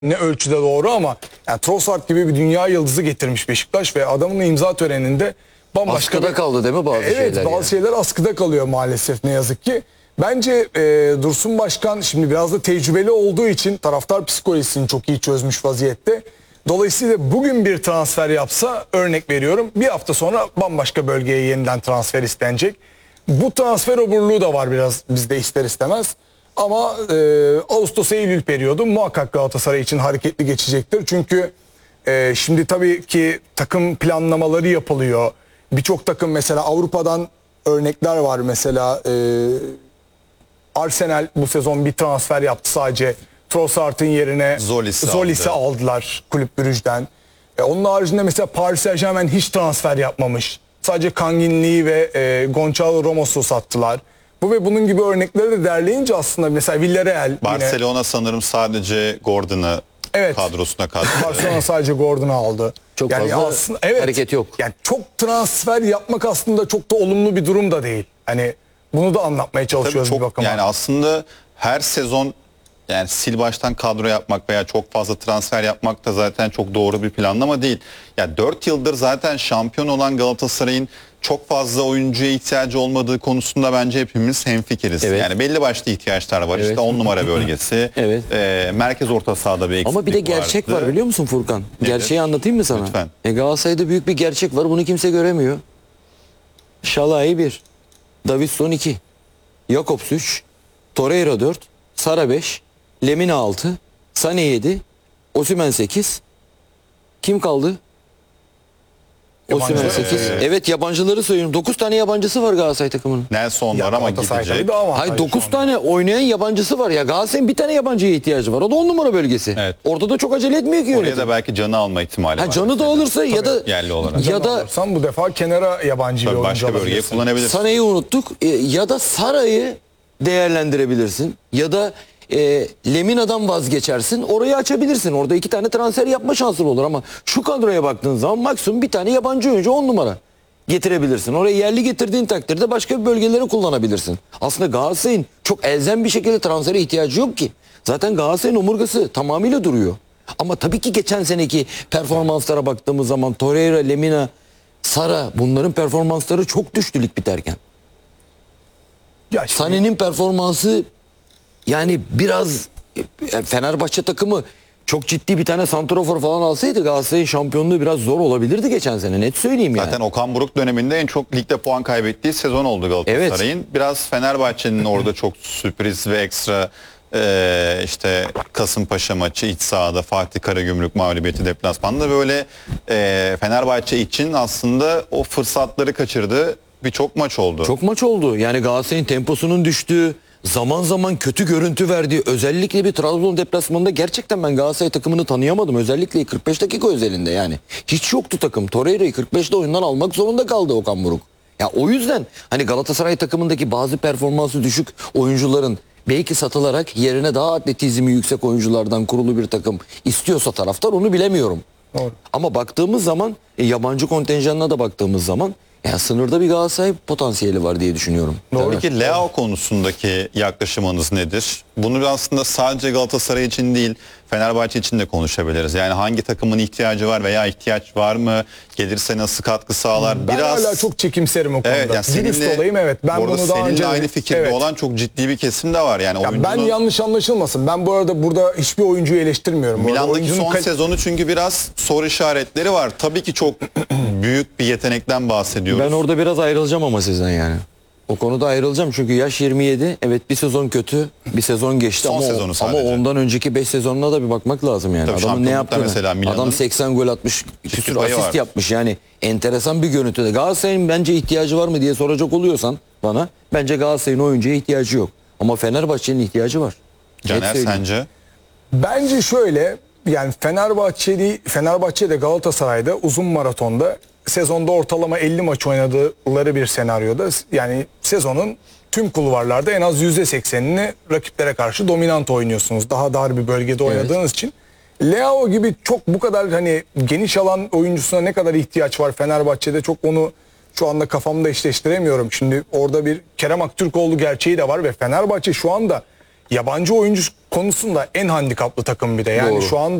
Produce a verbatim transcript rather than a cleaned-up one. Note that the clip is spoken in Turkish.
ne ölçüde doğru ama yani Trossard gibi bir dünya yıldızı getirmiş Beşiktaş ve adamın imza töreninde bambaşka askıda bir, kaldı değil mi bazı evet, şeyler? bazı yani. şeyler askıda kalıyor maalesef ne yazık ki. Bence e, Dursun Başkan şimdi biraz da tecrübeli olduğu için taraftar psikolojisini çok iyi çözmüş vaziyette. Dolayısıyla bugün bir transfer yapsa, örnek veriyorum, bir hafta sonra bambaşka bölgeye yeniden transfer istenecek. Bu transfer oburluğu da var biraz bizde ister istemez. Ama e, Ağustos-Eylül periyodu muhakkak Galatasaray için hareketli geçecektir. Çünkü e, şimdi tabii ki takım planlamaları yapılıyor. Birçok takım, mesela Avrupa'dan örnekler var. Mesela e, Arsenal bu sezon bir transfer yaptı sadece. Trossard'ın yerine Zolis'i Zolis'i aldı. aldılar Kulüp Brugge'den. E, onun haricinde mesela Paris Saint-Germain hiç transfer yapmamış. Sadece Kanginli'yi ve e, Gonçalo Ramos'u sattılar. Bu ve bunun gibi örnekleri de derleyince aslında mesela Villarreal Barcelona yine, sanırım sadece Gordon'ı evet, kadrosuna kattı. Barcelona sadece Gordon'u aldı. Çok fazla hareket yok. Yani çok transfer yapmak aslında çok da olumlu bir durum da değil. Hani bunu da anlatmaya çalışıyoruz Tabii bir çok, bakıma. yani aslında her sezon yani sil baştan kadro yapmak veya çok fazla transfer yapmak da zaten çok doğru bir planlama değil. Ya yani dört yıldır zaten şampiyon olan Galatasaray'ın çok fazla oyuncuya ihtiyacı olmadığı konusunda bence hepimiz hemfikiriz. Evet. Yani belli başlı ihtiyaçlar var. Evet. İşte on numara bölgesi, Evet. e, merkez orta sahada bir eksiklik Ama bir de gerçek vardı. var biliyor musun Furkan? Nedir? Gerçeği anlatayım mı sana? Lütfen. E, Galatasaray'da büyük bir gerçek var. Bunu kimse göremiyor. Şalai bir, Davidson iki, Jakobs üç, Torreira dört, Sara beş, Lemina altı, Sané yedi, Osimhen sekiz. Kim kaldı? Osimhen Yabancı- sekiz. Ee, Evet, yabancıları söylüyorum. dokuz tane yabancısı var Galatasaray takımının. Nelson Ya var ama Galatasaray gidecek. tabii daha avantajlı Hayır, şu dokuz anda. tane oynayan yabancısı var ya. Galatasaray'ın bir tane yabancıya ihtiyacı var. O da on numara bölgesi. Evet. Orada da çok acele etmiyor ki Oraya yönetim. da belki canı alma ihtimali var. Ha, canı da mesela. alırsa ya da Yerli olarak. ya da Alırsan bu defa kenara yabancı Tabii bir oyuncu başka bölgeye alabilirsin. kullanabilirsin. Sané'yi unuttuk. E, ya da Sara'yı değerlendirebilirsin. Ya da e, Lemina'dan vazgeçersin. Orayı açabilirsin. Orada iki tane transfer yapma şansın olur ama şu kadroya baktığın zaman maksimum bir tane yabancı oyuncu on numara getirebilirsin. Oraya yerli getirdiğin takdirde başka bir bölgeleri kullanabilirsin. Aslında Galatasaray'ın çok elzem bir şekilde transfere ihtiyacı yok ki. Zaten Galatasaray'ın omurgası tamamıyla duruyor. Ama tabii ki geçen seneki performanslara baktığımız zaman Torreira, Lemina, Sara, bunların performansları çok düştü lig biterken. Ya şimdi- Sané'nin performansı yani biraz e, Fenerbahçe takımı çok ciddi bir tane santrafor falan alsaydı Galatasaray'ın şampiyonluğu biraz zor olabilirdi geçen sene. Net söyleyeyim yani. Zaten Okan Buruk döneminde en çok ligde puan kaybettiği sezon oldu Galatasaray'ın. Biraz Fenerbahçe'nin orada çok sürpriz ve ekstra e, işte Kasımpaşa maçı iç sahada, Fatih Karagümrük mağlubiyeti deplasmanda böyle e, Fenerbahçe için aslında o fırsatları kaçırdığı birçok maç oldu. Çok maç oldu. Yani Galatasaray'ın temposunun düştüğü, zaman zaman kötü görüntü verdiği, özellikle bir Trabzon deplasmanında gerçekten ben Galatasaray takımını tanıyamadım. Özellikle kırk beş dakika özelinde yani. Hiç yoktu takım. Torreira'yı kırk beşte oyundan almak zorunda kaldı Okan Buruk. Ya o yüzden hani Galatasaray takımındaki bazı performansı düşük oyuncuların belki satılarak yerine daha atletizmi yüksek oyunculardan kurulu bir takım istiyorsa taraftar, onu bilemiyorum. Doğru. Ama baktığımız zaman e, yabancı kontenjanına da baktığımız zaman yani sınırda bir Galatasaray potansiyeli var diye düşünüyorum. Doğru. Peki Leao konusundaki yaklaşımınız nedir? Bunu aslında sadece Galatasaray için değil, Fenerbahçe için de konuşabiliriz. Yani hangi takımın ihtiyacı var veya ihtiyaç var mı? Gelirse nasıl katkı sağlar? Ben Biraz hala çok çekimserim o konuda. Evet, yani Dürüst seninle- olayım, evet. Ben bu arada bunu daha seninle önce aynı fikirde evet. olan çok ciddi bir kesim de var. Yani Ya ben oyuncunun- yanlış anlaşılmasın. Ben bu arada burada hiçbir oyuncuyu eleştirmiyorum. Bu arada Milan'daki oyuncunun son kal- sezonu çünkü biraz soru işaretleri var. Tabii ki çok büyük bir yetenekten bahsediyoruz. Ben orada biraz ayrılacağım ama sizden yani. O konuda ayrılacağım çünkü yaş yirmi yedi. Evet, bir sezon kötü, bir sezon geçti Son ama, sezonu ama sadece. ondan önceki beş sezonuna da bir bakmak lazım yani. Tabii Adamın ne şampiyonlukta yaptığını. mesela Milan'ın Adam seksen gol atmış, küsür payı asist var. yapmış. Yani enteresan bir görüntüde. Galatasaray'ın bence ihtiyacı var mı diye soracak oluyorsan bana, bence Galatasaray'ın oyuncuya ihtiyacı yok. Ama Fenerbahçe'nin ihtiyacı var. Net Caner söyleyeyim. sence? Bence şöyle, yani Fenerbahçe'li Fenerbahçe'de Galatasaray'da uzun maratonda sezonda ortalama elli maç oynadıkları bir senaryoda, yani sezonun tüm kulvarlarda en az yüzde seksenini rakiplere karşı dominant oynuyorsunuz. Daha dar bir bölgede oynadığınız için. Leao gibi çok bu kadar hani geniş alan oyuncusuna ne kadar ihtiyaç var Fenerbahçe'de, çok onu şu anda kafamda eşleştiremiyorum. Şimdi orada bir Kerem Aktürkoğlu gerçeği de var ve Fenerbahçe şu anda yabancı oyuncu konusunda en handikaplı takım bir de. Yani Doğru. şu an